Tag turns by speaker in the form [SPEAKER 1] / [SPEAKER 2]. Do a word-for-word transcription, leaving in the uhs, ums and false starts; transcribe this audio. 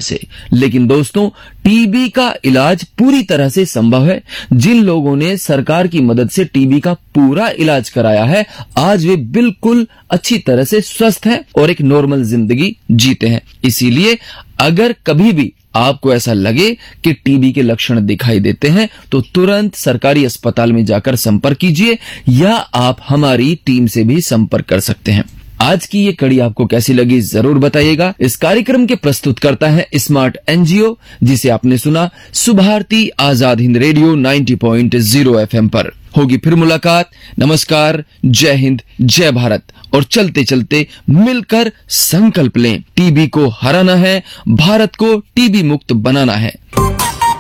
[SPEAKER 1] से। लेकिन दोस्तों, टीबी का इलाज पूरी तरह से संभव है। जिन लोगों ने सरकार की मदद से टीबी का पूरा इलाज कराया है, आज वे बिल्कुल अच्छी तरह से स्वस्थ हैं और एक नॉर्मल जिंदगी जीते हैं। इसीलिए अगर कभी भी आपको ऐसा लगे कि टीबी के लक्षण दिखाई देते हैं, तो तुरंत सरकारी अस्पताल में जाकर संपर्क कीजिए, या आप हमारी टीम से भी संपर्क कर सकते हैं। आज की ये कड़ी आपको कैसी लगी जरूर बताइएगा। इस कार्यक्रम के प्रस्तुत करता है स्मार्ट एनजीओ, जिसे आपने सुना सुभारती आजाद हिंद रेडियो नब्बे पॉइंट शून्य एफएम पर। होगी फिर मुलाकात। नमस्कार, जय हिंद, जय भारत। और चलते चलते मिलकर संकल्प लें, टीबी को हराना है, भारत को टीबी मुक्त बनाना है।